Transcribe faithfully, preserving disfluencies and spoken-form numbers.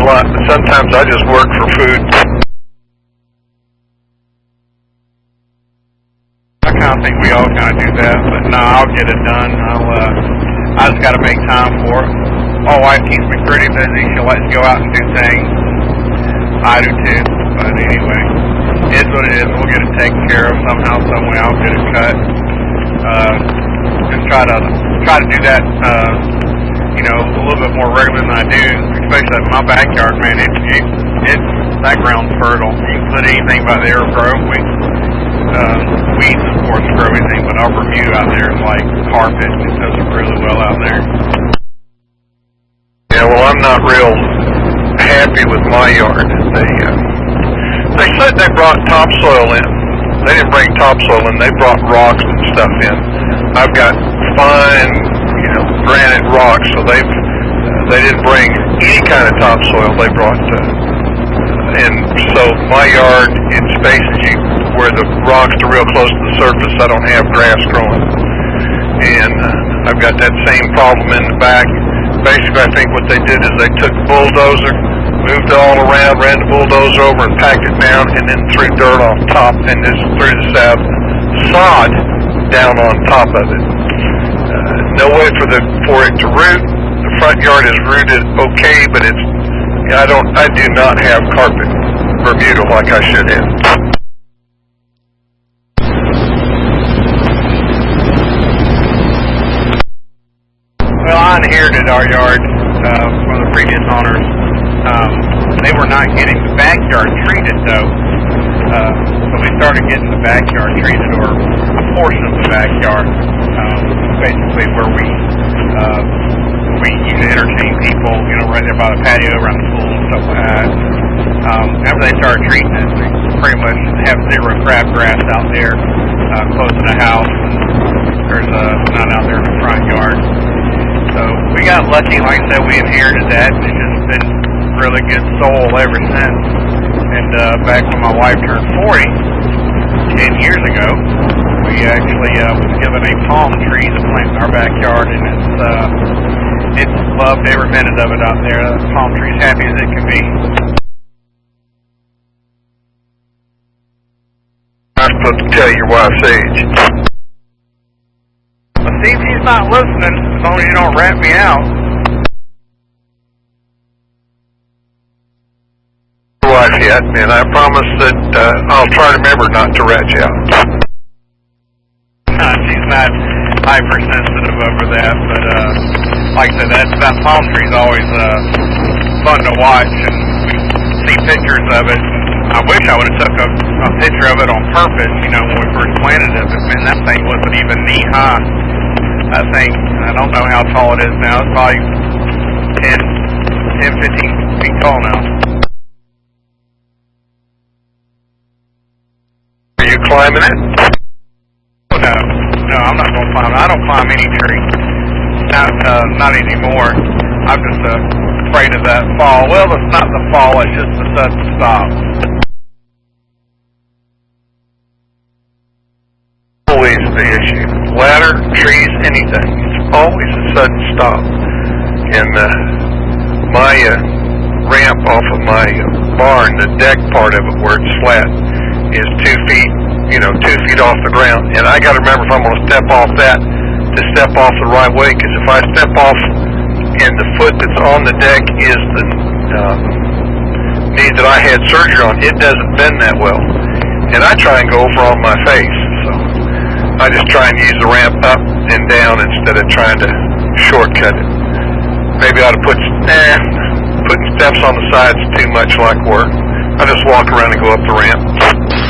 a lot, but sometimes I just work for food. I kind of think we all kind of do that, but no, I'll get it done. I'll, uh, I just got to make time for it. My wife keeps me pretty busy. She lets me go out and do things. I do too, but anyway, it's what it is. We'll get it taken care of somehow, some way. I'll get it cut. Uh, just try to try to do that, uh, you know, a little bit more regular than I do, especially in my backyard, man. It, it, it's that ground's fertile. You can put anything out there or grow. We, uh, weeds, of course, grow anything, but our Bermuda out there is like carpet. It does really well out there. Yeah, well, I'm not real happy with my yard. They uh, they said they brought topsoil in. They didn't bring topsoil in. They brought rocks and stuff in. I've got fine, you know, granite rocks. So they've uh, they didn't bring any kind of topsoil. They brought, uh, and so my yard in spaces you, where the rocks are real close to the surface, I don't have grass growing. And uh, I've got that same problem in the back. Basically, I think what they did is they took the bulldozer, moved it all around, ran the bulldozer over and packed it down, and then threw dirt on top, and just threw the sod, sod down on top of it. Uh, no way for the for it to root. The front yard is rooted okay, but it's I don't I do not have carpet Bermuda like I should have. Well, I inherited our yard uh, from the previous owners. Um, they were not getting the backyard treated, though. Uh, so we started getting the backyard treated, or a portion of the backyard, um, basically where we uh, we usually entertain people, you know, right there by the patio, around the pool and stuff like that. Um, after they started treating it, they pretty much have zero crabgrass out there uh, close to the house. And there's uh, none out there in the front yard. So we got lucky, like I said, we inherited that. It's just been really good soil ever since. And uh, back when my wife turned forty, ten years ago, we actually uh, was given a palm tree to plant in our backyard, and it's uh, it's loved every minute of it out there. The palm tree's happy as it can be. I'm supposed to tell your wife's age. See if she's not listening, as long as you don't rat me out. Wife yet, and I promise that uh, I'll try to remember not to rat you out. Uh, she's not hypersensitive over that, but uh, like I said, that, that palm tree's always uh, fun to watch, and we see pictures of it. I wish I would have took a, a picture of it on purpose, you know, when we first planted it, but man, that thing wasn't even knee high. That thing, I don't know how tall it is now. It's probably ten, ten, fifteen feet tall now. Are you climbing it? Oh, no, no, I'm not going to climb it. I don't climb any tree. Not, uh, not anymore. I'm just uh, afraid of that fall. Well, it's not the fall, it's just the sudden stop. Always the issue. Ladder, trees, anything. It's always a sudden stop. And uh, my uh, ramp off of my uh, barn, the deck part of it where it's flat, is two feet, you know, two feet off the ground. And I got to remember if I'm going to step off that, to step off the right way. Because if I step off and the foot that's on the deck is the uh, knee that I had surgery on, it doesn't bend that well. And I try and go over on my face. So I just try and use the ramp up and down instead of trying to shortcut it. Maybe I ought to put, eh, putting steps on the sides too much like work. I just walk around and go up the ramp.